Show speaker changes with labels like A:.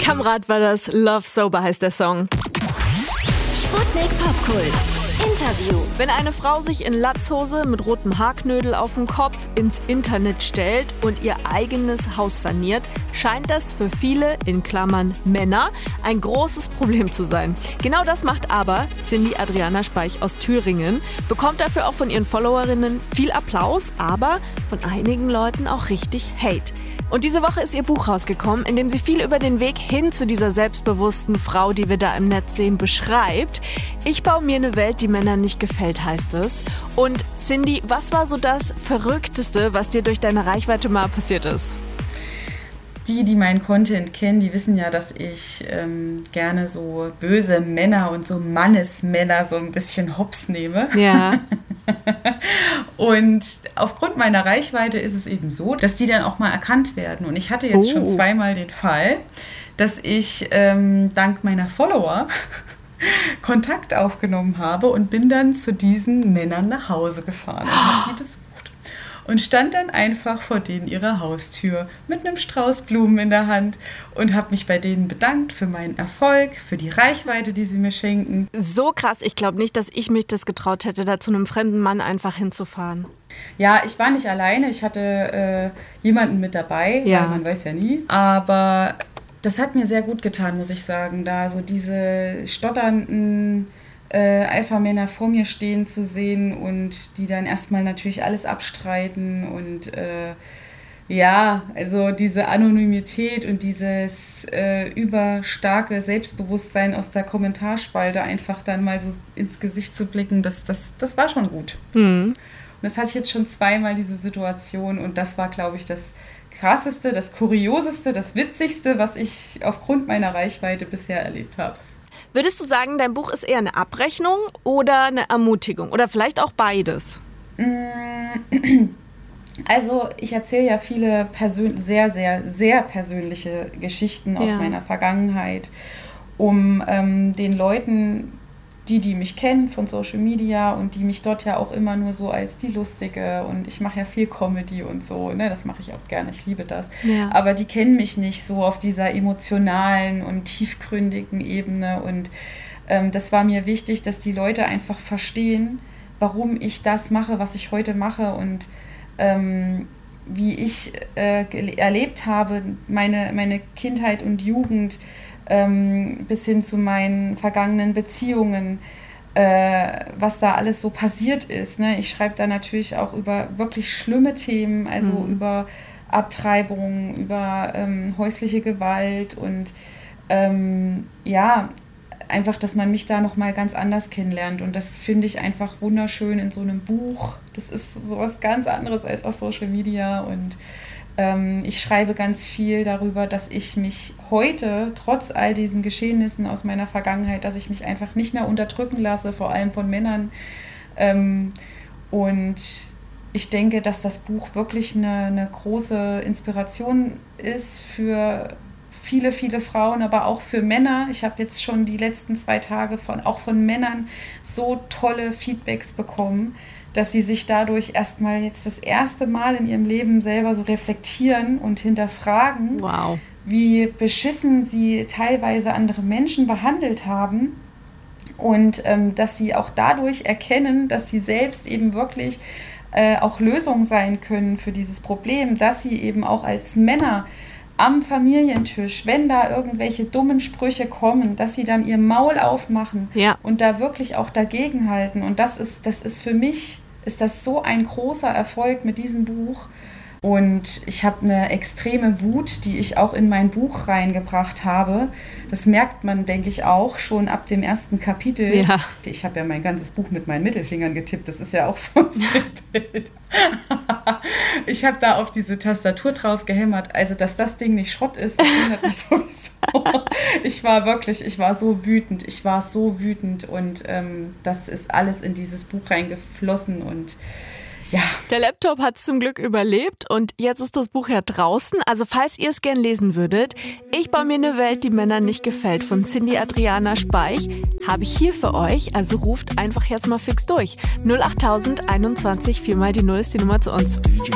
A: Kamerad war das, Love Sober heißt der Song.
B: Sputnik Popkult Interview.
A: Wenn eine Frau sich in Latzhose mit rotem Haarknödel auf dem Kopf ins Internet stellt und ihr eigenes Haus saniert, scheint das für viele, in Klammern Männer, ein großes Problem zu sein. Genau das macht aber Cindy Adriana Speich aus Thüringen, bekommt dafür auch von ihren Followerinnen viel Applaus, aber von einigen Leuten auch richtig Hate. Und diese Woche ist ihr Buch rausgekommen, in dem sie viel über den Weg hin zu dieser selbstbewussten Frau, die wir da im Netz sehen, beschreibt. Ich baue mir eine Welt, die Männern nicht gefällt, heißt es. Und Cindy, was war so das Verrückteste, was dir durch deine Reichweite mal passiert ist?
C: Die meinen Content kennen, die wissen ja, dass ich gerne so böse Männer und so Mannesmänner so ein bisschen hops nehme.
A: Ja.
C: Und aufgrund meiner Reichweite ist es eben so, dass die dann auch mal erkannt werden. Und ich hatte jetzt schon zweimal den Fall, dass ich dank meiner Follower Kontakt aufgenommen habe und bin dann zu diesen Männern nach Hause gefahren und habe die besucht. Und stand dann einfach vor denen ihrer Haustür mit einem Strauß Blumen in der Hand und habe mich bei denen bedankt für meinen Erfolg, für die Reichweite, die sie mir schenken.
A: So krass, ich glaube nicht, dass ich mich das getraut hätte, da zu einem fremden Mann einfach hinzufahren.
C: Ja, ich war nicht alleine, ich hatte jemanden mit dabei,
A: ja.
C: Weil man weiß ja nie. Aber das hat mir sehr gut getan, muss ich sagen, da so diese stotternden Alpha-Männer vor mir stehen zu sehen und die dann erstmal natürlich alles abstreiten und also diese Anonymität und dieses überstarke Selbstbewusstsein aus der Kommentarspalte einfach dann mal so ins Gesicht zu blicken, das war schon gut. Mhm. Und das hatte ich jetzt schon zweimal, diese Situation, und das war, glaube ich, das Krasseste, das Kurioseste, das Witzigste, was ich aufgrund meiner Reichweite bisher erlebt habe.
A: Würdest du sagen, dein Buch ist eher eine Abrechnung oder eine Ermutigung? Oder vielleicht auch beides?
C: Also ich erzähle ja viele sehr, sehr, sehr persönliche Geschichten aus meiner Vergangenheit, um den Leuten, die mich kennen von Social Media und die mich dort ja auch immer nur so als die Lustige, und ich mache ja viel Comedy und so, ne, das mache ich auch gerne, ich liebe das. Ja. Aber die kennen mich nicht so auf dieser emotionalen und tiefgründigen Ebene, und das war mir wichtig, dass die Leute einfach verstehen, warum ich das mache, was ich heute mache, und wie ich erlebt habe, meine Kindheit und Jugend, bis hin zu meinen vergangenen Beziehungen, was da alles so passiert ist. Ne? Ich schreibe da natürlich auch über wirklich schlimme Themen, also über Abtreibung, über häusliche Gewalt und einfach, dass man mich da nochmal ganz anders kennenlernt. Und das finde ich einfach wunderschön in so einem Buch. Das ist sowas ganz anderes als auf Social Media, und ich schreibe ganz viel darüber, dass ich mich heute, trotz all diesen Geschehnissen aus meiner Vergangenheit, dass ich mich einfach nicht mehr unterdrücken lasse, vor allem von Männern. Und ich denke, dass das Buch wirklich eine große Inspiration ist für viele, viele Frauen, aber auch für Männer. Ich habe jetzt schon die letzten 2 Tage auch von Männern so tolle Feedbacks bekommen, dass sie sich dadurch erstmal jetzt das erste Mal in ihrem Leben selber so reflektieren und hinterfragen, wie beschissen sie teilweise andere Menschen behandelt haben, und dass sie auch dadurch erkennen, dass sie selbst eben wirklich auch Lösung sein können für dieses Problem, dass sie eben auch als Männer am Familientisch, wenn da irgendwelche dummen Sprüche kommen, dass sie dann ihr Maul aufmachen und da wirklich auch dagegenhalten. Und das ist für mich, ist das so ein großer Erfolg mit diesem Buch. Und ich habe eine extreme Wut, die ich auch in mein Buch reingebracht habe. Das merkt man, denke ich, auch schon ab dem ersten Kapitel. Ja. Ich habe ja mein ganzes Buch mit meinen Mittelfingern getippt. Das ist ja auch so ein Bild. Ich habe da auf diese Tastatur drauf gehämmert. Also, dass das Ding nicht Schrott ist, das wundert mich sowieso. Ich war so wütend. Und das ist alles in dieses Buch reingeflossen, und ja.
A: Der Laptop hat es zum Glück überlebt und jetzt ist das Buch ja draußen. Also falls ihr es gern lesen würdet, Ich baue mir eine Welt, die Männern nicht gefällt, von Cindy Adriana Speich, habe ich hier für euch. Also ruft einfach jetzt mal fix durch. 08000 21 4 mal die 0 ist die Nummer zu uns.